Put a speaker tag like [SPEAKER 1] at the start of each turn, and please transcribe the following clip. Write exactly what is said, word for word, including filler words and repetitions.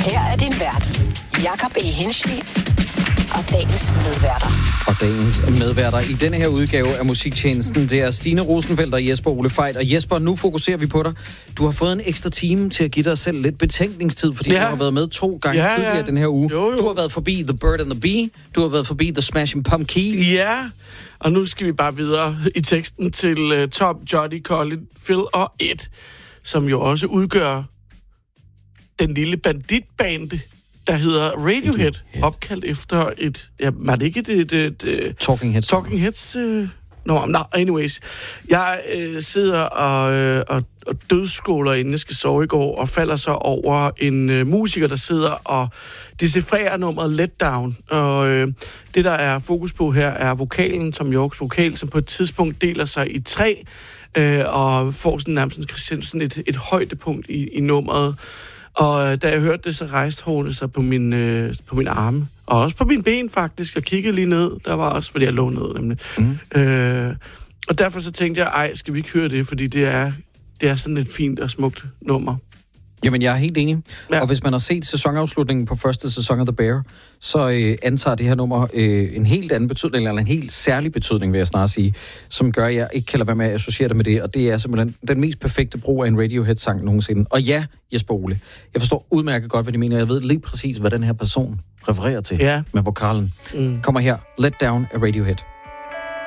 [SPEAKER 1] Her er din vært, Jakob E. Hinschli, og dagens medværter.
[SPEAKER 2] Og dagens medværter i denne her udgave af Musiktjenesten, det er Stine Rosenfeldt og Jesper Ole Fejt. Og Jesper, nu fokuserer vi på dig. Du har fået en ekstra time til at give dig selv lidt betænkningstid, fordi ja. du har været med to gange ja, tidligere ja. den her uge. Jo, jo. Du har været forbi The Bird and the Bee, du har været forbi The Smashing Pumpkins.
[SPEAKER 3] Ja, og nu skal vi bare videre i teksten til uh, Tom, Johnny, Colin, Phil og Ed, som jo også udgør den lille banditbande, der hedder Radiohead, yeah. opkaldt efter et... Ja, var det ikke et... et, et, et
[SPEAKER 2] Talking Heads.
[SPEAKER 3] Talking Heads... Uh, no, no, anyways. Jeg uh, sidder og, uh, og, og dødskåler, inden jeg skal sove i går, og falder så over en uh, musiker, der sidder og decifrerer nummeret Let Down. Og uh, det, der er fokus på her, er vokalen, Tom Yorks vokal, som på et tidspunkt deler sig i tre, uh, og får sådan nærmest sådan et, et højdepunkt i, i nummeret. Og da jeg hørte det, så rejste hårene sig på min, øh, på min arme. Og også på mine ben, faktisk. Jeg kiggede lige ned. Der var også, fordi jeg lå ned, nemlig. Mm. Øh, og derfor så tænkte jeg, ej, skal vi ikke høre det? Fordi det er, det er sådan et fint og smukt nummer.
[SPEAKER 2] Jamen, jeg er helt enig. Ja. Og hvis man har set sæsonafslutningen på første sæson af The Bear, så øh, antager det her nummer øh, en helt anden betydning, eller en helt særlig betydning, vil jeg snart sige, som gør, at jeg ikke kan lade være med at associere det med det, og det er simpelthen den mest perfekte brug af en Radiohead-sang nogensinde. Og ja, Jesper Ole, jeg forstår udmærket godt, hvad de mener. Jeg ved lige præcis, hvad den her person refererer til ja. med vokalen. Mm. Kommer her, Let Down af Radiohead.